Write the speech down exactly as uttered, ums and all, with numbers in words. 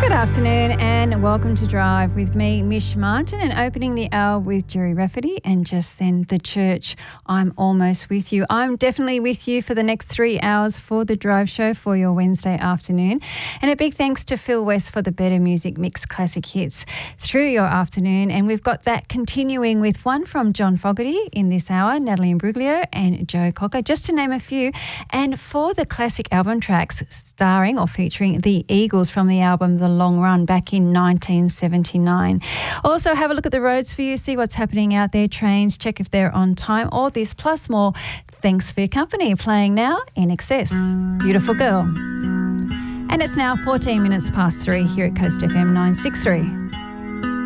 Good afternoon and welcome to Drive with me, Mish Martin, and opening the hour with Jerry Rafferty and just then The Church. I'm almost with you. I'm definitely with you for the next three hours for the Drive Show for your Wednesday afternoon. And a big thanks to Phil West for the Better Music Mix classic hits through your afternoon. And we've got that continuing with one from John Fogerty in this hour, Natalie Imbruglia and Joe Cocker, just to name a few. And for the classic album tracks starring or featuring the Eagles from the album The Long Run back in nineteen seventy-nine. Also have a look at the roads for you, see what's happening out there, trains, check if they're on time, all this plus more. Thanks for your company. Playing now, In Excess, Beautiful Girl. And it's now fourteen minutes past three here at Coast F M nine six three.